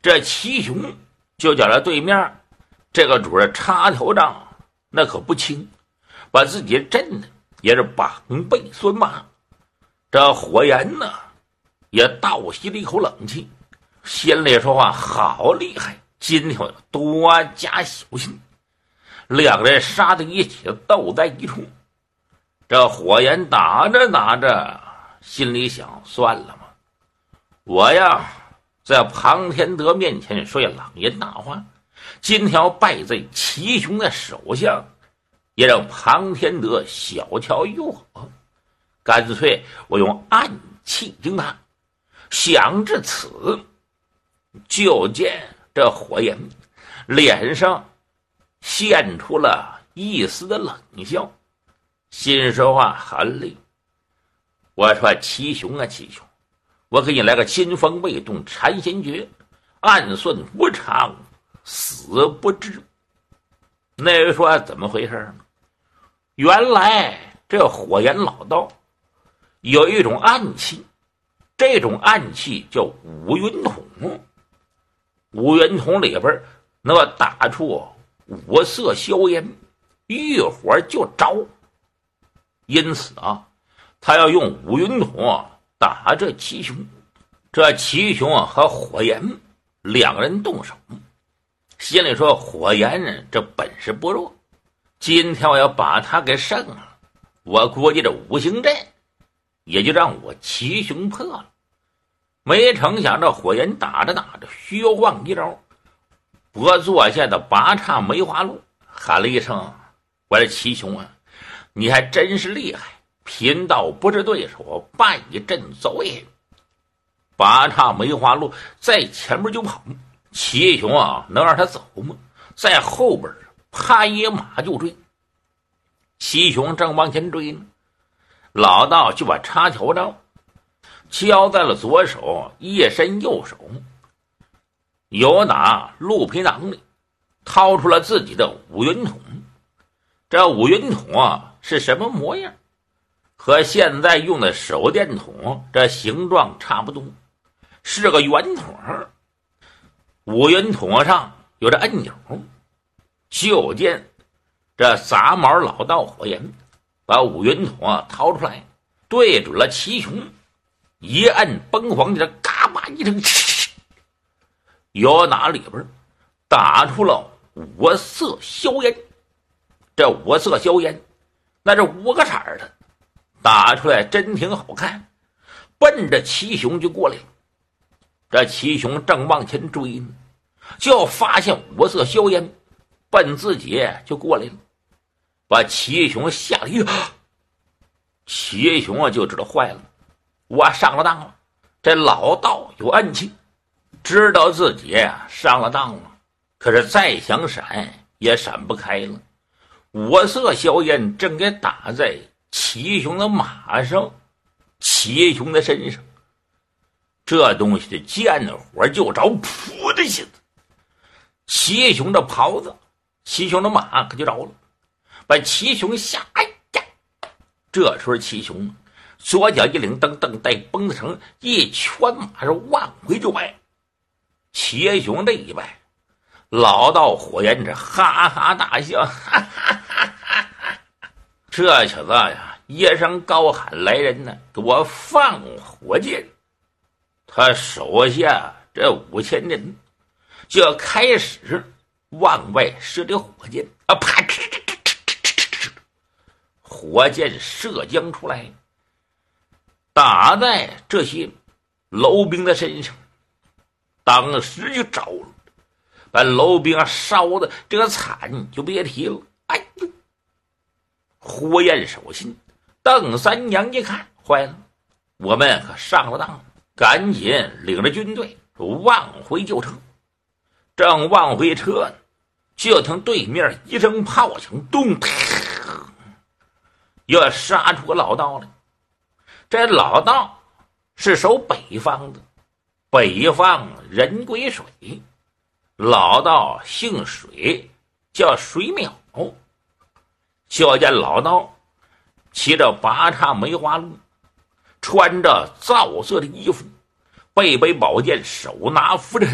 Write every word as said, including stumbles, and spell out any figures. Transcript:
这齐雄就叫这对面这个主人插条仗那可不轻，把自己震的也是膀背酸麻。这火焰呢也倒吸了一口冷气，心里说话好厉害，今天我要多加小心。两人杀在一起，斗在一处。这火焰打着打着，心里想，算了嘛，我呀在庞天德面前说些朗言大话，今天要败在齐雄的手下，也让庞天德小瞧于我，干脆我用暗器惊他。想至此，就见这火焰脸上现出了一丝的冷笑，心说话含泪，我说齐雄啊齐雄，我给你来个金风未动禅心诀，暗算无常，死不知。那人说怎么回事呢？原来这火焰老道有一种暗器，这种暗器叫五云筒。五云筒里边能够打出五色硝烟，一火就着。因此啊，他要用五云筒打这齐雄。这齐雄和火焰两人动手，心里说火焰这本事不弱，今天我要把他给胜了，我估计这五行阵也就让我齐雄破了。没成想这火焰打着打着，虚晃一招，脖坐下的八叉梅花鹿喊了一声：“我这齐雄啊，你还真是厉害，贫道不是对手，败阵走也。”八叉梅花鹿在前面就跑，齐雄啊能让他走吗？在后边拍马就追。齐雄正往前追呢，老道就把插条杖交在了左手，一伸右手，由打鹿皮囊里掏出了自己的五云筒。这五云筒啊是什么模样？和现在用的手电筒这形状差不多，是个圆筒。五云筒上有着按钮，就见这杂毛老道火焰把五云筒啊掏出来，对准了齐雄，一按崩黄的嘎巴一声，由打里边打出了五色硝烟。这五色硝烟那是五个色的，打出来真挺好看，奔着齐雄就过来了。这齐雄正往前追呢，就发现五色硝烟奔自己就过来了，把齐雄吓了一跳。齐雄啊就知道坏了，我上了当了。这老道有暗器，知道自己上了当了，可是再想闪也闪不开了。五色硝烟正给打在齐雄的马上，齐雄的身上，这东西的见火就着，噗的一下子，齐雄的袍子，齐雄的马可就着了，把齐雄吓，哎呀！这时候齐雄左脚一领，噔噔带绷子绳，一圈马是往回就掰。齐雄这一掰，老道火焰这哈哈大笑，哈哈哈哈哈！这小子呀，一声高喊：“来人呐，给我放火箭！”他手下这五千人就要开始往外射这火箭啊！啪！火箭射将出来，打在这些楼兵的身上，当时就着了，把楼兵烧的这个惨就别提了。哎呦！火焰手心，邓三娘一看，坏了，我们可上了当了，赶紧领着军队往回救车。正往回撤呢，就听对面一声炮响，咚！又杀出个老道来。这老道是守北方的，北方人归水，老道姓水，叫水淼。就见老道骑着八叉梅花鹿，穿着皂色的衣服，背背宝剑，手拿扶着